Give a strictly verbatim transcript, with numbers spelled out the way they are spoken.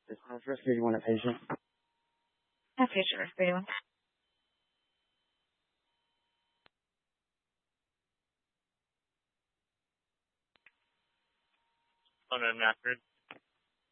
Uh, first, do you want a patient? Okay, sure. Very well. On a Nafford.